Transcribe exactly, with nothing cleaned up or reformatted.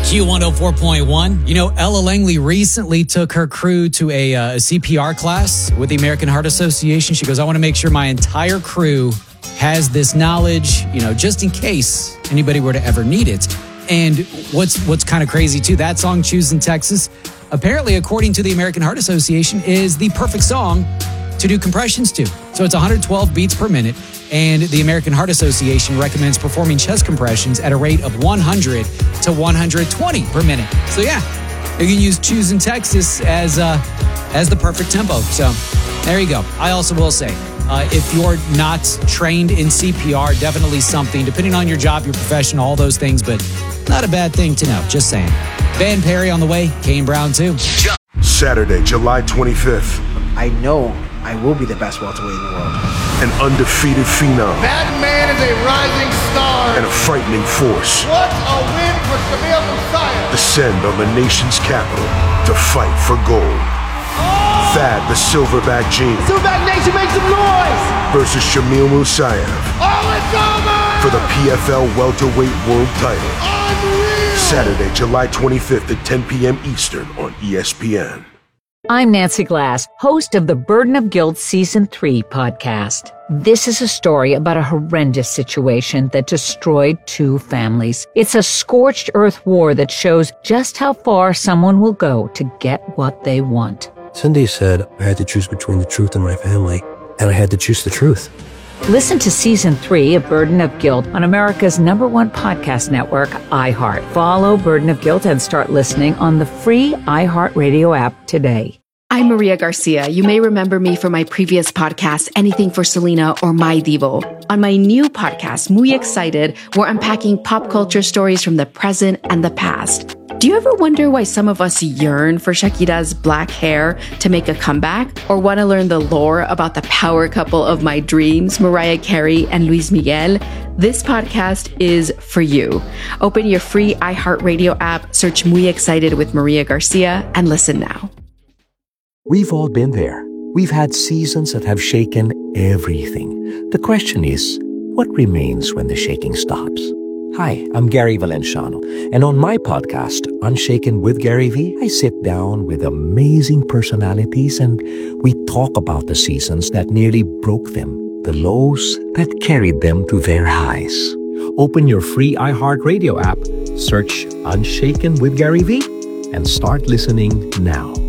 Q one oh four point one. You know, Ella Langley recently took her crew to a, uh, a C P R class with the American Heart Association. She goes, I want to make sure my entire crew has this knowledge, you know, just in case anybody were to ever need it. And what's what's kind of crazy, too, that song, Choosing Texas, apparently, according to the American Heart Association, is the perfect song to do compressions to. So it's one hundred twelve beats per minute. And the American Heart Association recommends performing chest compressions at a rate of one hundred to one hundred twenty per minute. So yeah, you can use Choosing Texas as uh, as the perfect tempo. So there you go. I also will say, uh, if you're not trained in C P R, definitely something, depending on your job, your profession, all those things, but not a bad thing to know. Just saying. Van Perry on the way. Kane Brown too. Saturday, July twenty-fifth. I know I will be the best welterweight in the world. An undefeated phenom. That man is a rising star. And a frightening force. What a win for Shamil Musayev. Descend on the nation's capital to fight for gold. Oh! Thad the Silverback Gene. Silverback Nation, make some noise! Versus Shamil Musayev. Oh, it's over! For the P F L welterweight world title. Unreal! Saturday, July twenty-fifth at ten p.m. Eastern on E S P N. I'm Nancy Glass, host of the Burden of Guilt Season three podcast. This is a story about a horrendous situation that destroyed two families. It's a scorched earth war that shows just how far someone will go to get what they want. Cindy said I had to choose between the truth and my family, and I had to choose the truth. Listen to Season three of Burden of Guilt on America's number one podcast network, iHeart. Follow Burden of Guilt and start listening on the free iHeartRadio app today. I'm Maria Garcia. You may remember me from my previous podcast, Anything for Selena or My Divo. On my new podcast, Muy Excited, we're unpacking pop culture stories from the present and the past. Do you ever wonder why some of us yearn for Shakira's black hair to make a comeback? Or want to learn the lore about the power couple of my dreams, Mariah Carey and Luis Miguel? This podcast is for you. Open your free iHeartRadio app, search Muy Excited with Maria Garcia, and listen now. We've all been there. We've had seasons that have shaken everything. The question is, what remains when the shaking stops? Hi, I'm Gary Valenciano, and on my podcast, Unshaken with Gary V, I sit down with amazing personalities and we talk about the seasons that nearly broke them, the lows that carried them to their highs. Open your free iHeartRadio app, search Unshaken with Gary V, and start listening now.